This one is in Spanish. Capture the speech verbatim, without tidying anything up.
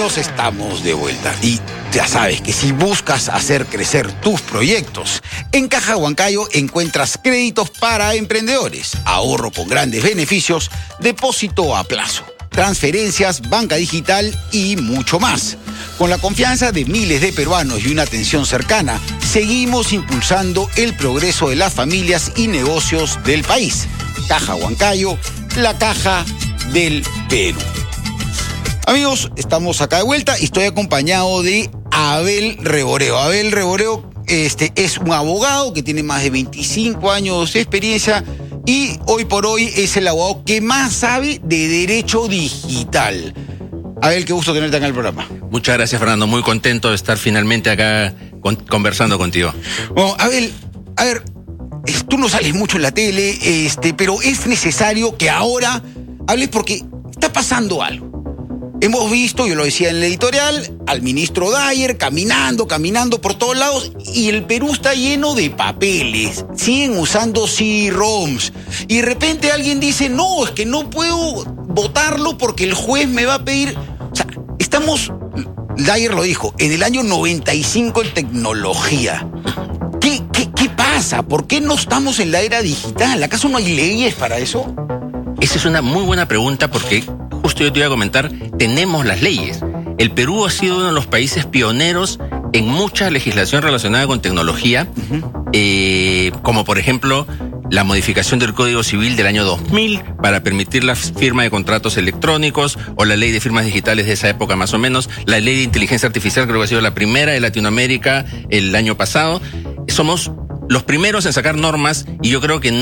amigos, estamos de vuelta y ya sabes que si buscas hacer crecer tus proyectos, en Caja Huancayo encuentras créditos para emprendedores, ahorro con grandes beneficios, depósito a plazo, transferencias, banca digital y mucho más. Con la confianza de miles de peruanos y una atención cercana, seguimos impulsando el progreso de las familias y negocios del país. Caja Huancayo, la caja del Perú. Amigos, estamos acá de vuelta y estoy acompañado de Abel Reboreo. Abel Reboreo este, es un abogado que tiene más de veinticinco años de experiencia y hoy por hoy es el abogado que más sabe de derecho digital. Abel, qué gusto tenerte acá en el programa. Muchas gracias, Fernando. Muy contento de estar finalmente acá con, conversando contigo. Bueno, Abel, a ver, tú no sales mucho en la tele, este, pero es necesario que ahora hables porque está pasando algo. Hemos visto, yo lo decía en el editorial, al ministro Dyer caminando, caminando por todos lados y el Perú está lleno de papeles. Siguen usando C D-ROMs. Y de repente alguien dice, no, es que no puedo votarlo porque el juez me va a pedir... O sea, estamos, Dyer lo dijo, en el año noventa y cinco en tecnología. ¿Qué, qué, qué pasa? ¿Por qué no estamos en la era digital? ¿Acaso no hay leyes para eso? Esa es una muy buena pregunta porque... Justo yo te iba a comentar, tenemos las leyes. El Perú ha sido uno de los países pioneros en mucha legislación relacionada con tecnología, uh-huh. eh, como por ejemplo la modificación del Código Civil del año dos mil para permitir la firma de contratos electrónicos, o la ley de firmas digitales de esa época más o menos, la ley de inteligencia artificial creo que ha sido la primera de Latinoamérica el año pasado. Somos los primeros en sacar normas y yo creo que